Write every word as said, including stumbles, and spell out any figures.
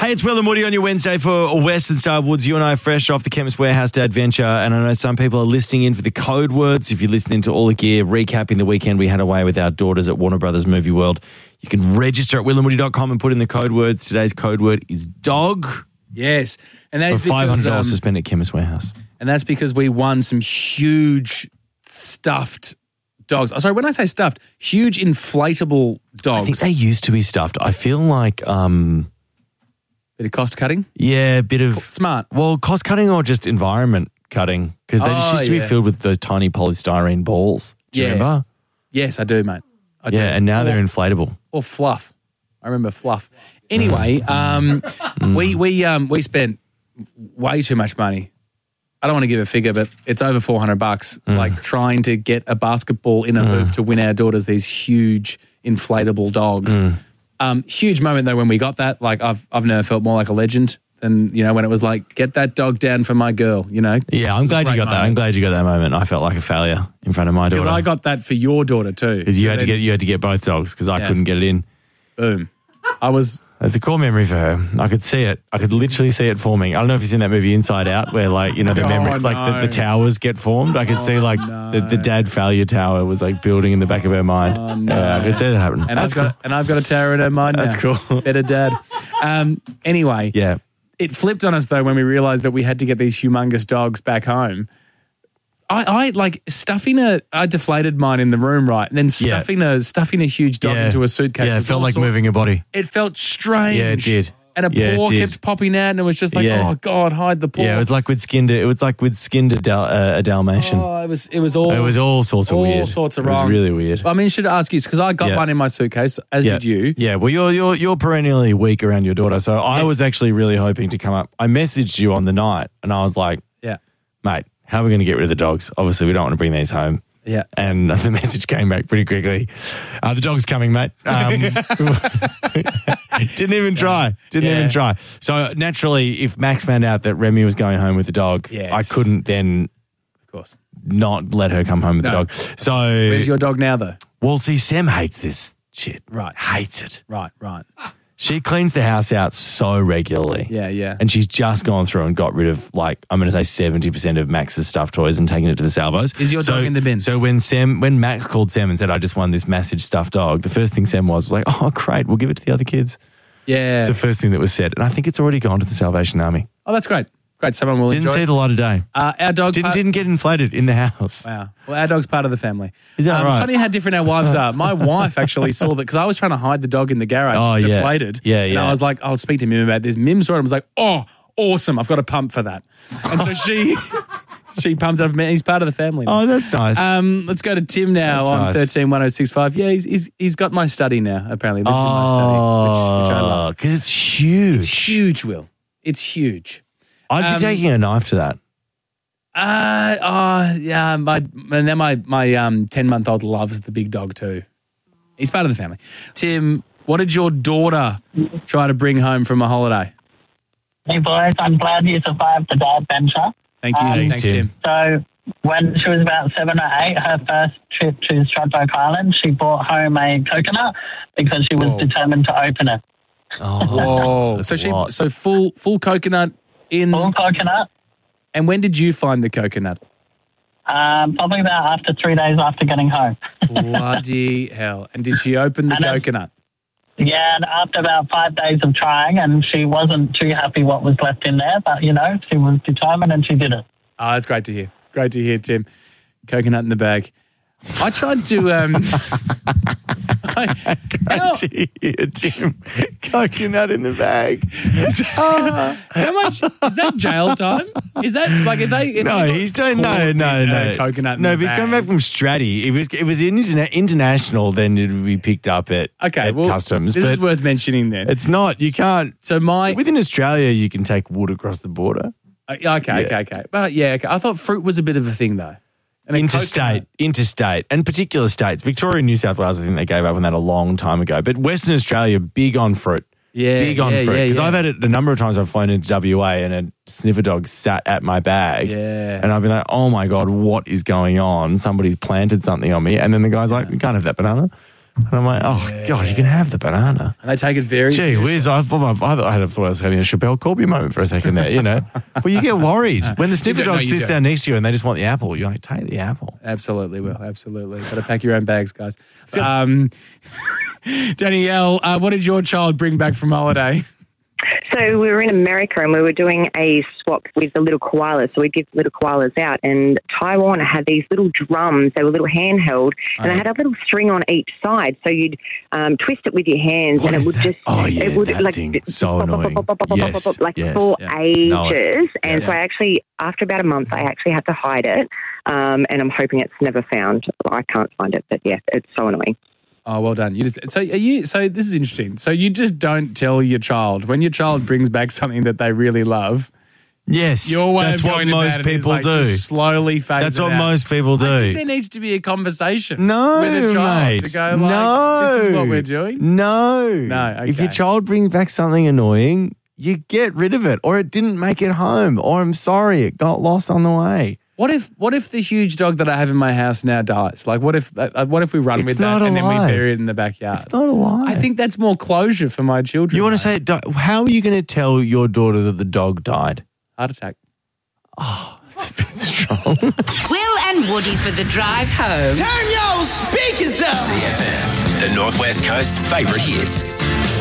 Hey, it's Will and Woody on your Wednesday for Western Star Woods. You and I are fresh off the Chemist Warehouse Day adventure, and I know some people are listening in for the code words. If you're listening to all the gear, recapping the weekend we had away with our daughters at Warner Brothers Movie World, you can register at will and woody dot com and put in the code words. Today's code word is dog. Yes. And that's for five hundred dollars because, um, to spend at Chemist Warehouse. And that's because we won some huge stuffed dogs. Oh, sorry, when I say stuffed, huge inflatable dogs. I think they used to be stuffed. I feel like... um Bit of cost cutting? Yeah, a bit of... Smart. Well, cost cutting or just environment cutting, because they just Oh, used to yeah. be filled with those tiny polystyrene balls. Do you Yeah. remember? Yes, I do, mate. I do. Yeah, and now or, they're inflatable. Or fluff. I remember fluff. Anyway, um, we we um, we spent way too much money. I don't want to give a figure, but it's over four hundred bucks, like trying to get a basketball in a hoop to win our daughters these huge inflatable dogs. Um, huge moment though when we got that. Like I've I've never felt more like a legend than, you know, when it was like, get that dog down for my girl, you know. Yeah, I'm glad you got that. I'm glad you got that moment. I felt like a failure in front of my daughter. Because I got that for your daughter too. Because you had to then- get you had to get both dogs because I Yeah. couldn't get it in. Boom. I was It's a core memory for her. I could see it. I could literally see it forming. I don't know if you've seen that movie Inside Out, where like, you know, the Oh, memory, like the, no. the towers get formed. I could see like the, the dad failure tower was like building in the back of her mind. Oh, no. Yeah, I could see that happen. and That's I've got and I've got a tower in her mind now. That's cool. Better dad. Um, anyway, Yeah. it flipped on us though when we realised that we had to get these humongous dogs back home. I, I like stuffing a. I deflated mine in the room, right, and then Yeah. stuffing a stuffing a huge dog Yeah. into a suitcase. Yeah, it was felt all like sort- moving your body. It felt strange. Yeah, it did. And a Yeah, it paw did. kept popping out, and it was just like, Yeah. oh God, hide the paw. Yeah, it was like we'd skinned it. It was like we'd skinned a, Dal- uh, a Dalmatian. Oh, it was. It was all. It was all sorts of all weird. sorts of it wrong. was really weird. I mean, should I ask you because I got Yeah. one in my suitcase, as yeah. did you. Yeah, well, you're you're you're perennially weak around your daughter, so I Yes. was actually really hoping to come up. I messaged you on the night, and I was like, Yeah. "Mate, how are we going to get rid of the dogs? Obviously, we don't want to bring these home." Yeah. And the message came back pretty quickly. Uh, the dog's coming, mate. Um, didn't even try. Didn't Yeah. even try. So naturally, if Max found out that Remy was going home with the dog, Yes. I couldn't then Of course. not let her come home with No. the dog. So, Where's your dog now, though? well, see, Sam hates this shit. Right. Hates it. Right. Right. She cleans the house out so regularly. Yeah. Yeah. And she's just gone through and got rid of, like, I'm going to say seventy percent of Max's stuffed toys and taken it to the salvos. Is your so, dog in the bin? So when Sam, when Max called Sam and said, I just won this massive stuffed dog, the first thing Sam was, was like, oh, great, we'll give it to the other kids. yeah. It's the first thing that was said. And I think it's already gone to the Salvation Army. Oh, that's great. Great. Someone will Didn't enjoy. see it. the light of day. Uh, our dog Didn't, part- didn't get inflated in the house. Wow. Well, our dog's part of the family. Is that um, right? Funny how different our wives are. My wife actually saw that because I was trying to hide the dog in the garage, Oh, yeah. deflated. Yeah, And yeah. I was like, I'll speak to Mim about this. Mim saw it and was like, oh, awesome. I've got a pump for that. And so she she pumps up. He's part of the family now. Oh, that's nice. Um, let's go to Tim now That's on nice. thirteen one oh six five. Yeah, he's, he's he's got my study now, apparently. Lives in my study, which, which I love. Because it's huge. It's huge, Will. It's huge. I'd be Um, taking a knife to that. Uh, oh, yeah, my, and then my, my um, ten-month-old loves the big dog too. He's part of the family. Tim, what did your daughter try to bring home from a holiday? Hey boys, I'm glad you survived the day adventure. Thank you. Um, Thanks, Thanks, Tim. Tim. So when she was about seven or eight, her first trip to Stradbroke Island, she brought home a coconut because she was Whoa. determined to open it. Oh, Whoa. that's So a she, lot. so full, full coconut in. Full coconut, And when did you find the coconut? um, probably about after three days after getting home. Bloody hell! And did she open the And then- coconut? Yeah, and after about five days of trying, and she wasn't too happy what was left in there, but, you know, she was determined and she did it. Oh, that's great to hear. Great to hear, Tim. Coconut in the bag. I tried to. Um, I, how, Gee, Tim, coconut in the bag. how much is that jail time? Is that like if they? If No, they got he's doing no, caught no, in a no. coconut. In No, the if he's bag. coming back from Stratty, if it was, if it was interna- international, then it would be picked up at, Okay, at well, customs. This but is worth mentioning. Then it's not. You can't. So my Within Australia, you can take wood across the border. uh, okay, okay, Yeah. okay. But yeah, okay. I thought fruit was a bit of a thing though. And a Interstate, coconut- interstate, and particular states. Victoria and New South Wales, I think they gave up on that a long time ago. But Western Australia, big on fruit. Yeah, big on yeah, fruit. yeah, Because yeah. I've had it a number of times. I've flown into W A and a sniffer dog sat at my bag. Yeah. And I've been like, oh my God, what is going on? Somebody's planted something on me. And then the guy's like, you can't have that banana. And I'm like, oh, yeah. gosh, you can have the banana. And they take it very Gee seriously. whiz, I thought, I thought I thought I was having a Chappelle Corby moment for a second there, you know. But you get worried. When the sniffer You don't- dog no, you sits don't. down next to you and they just want the apple, you're like, take the apple. Absolutely, Will. Absolutely. Got to pack your own bags, guys. Um, Danielle, uh, what did your child bring back from holiday? So we were in America and we were doing a swap with the little koalas. So we'd give little koalas out. And Taiwan had these little drums. They were little handheld. And they had a little string on each side. So you'd um, twist it with your hands What and is it would that? just... Oh, yeah, it would, that like, thing. So pop, pop, annoying. pop, pop, pop, pop, Yes, pop, like yes, for yeah. Know ages. it. And Yeah. so I actually, after about a month, I actually had to hide it. Um, and I'm hoping it's never found. I can't find it. But yeah, it's so annoying. Oh, well done. You just so are you so this is interesting. So you just don't tell your child when your child brings back something that they really love. Yes, Your way that's of what going most about it is people like do. just slowly phase That's it what out. most people I think do. there needs to be a conversation No, with a child mate. to go like, no. this is what we're doing. No. No, If your okay. child brings back something annoying, you get rid of it, or it didn't make it home, or I'm sorry, it got lost on the way. What if what if the huge dog that I have in my house now dies? Like what if uh, what if we run It's with not that and then we alive. bury it in the backyard? It's not alive. I think that's more closure for my children. You want mate. to say it di- how are you going to tell your daughter that the dog died? heart attack? It's a bit strong. Will and Woody for the drive home. Turn your speakers up. C F M, the Northwest Coast's favourite hits.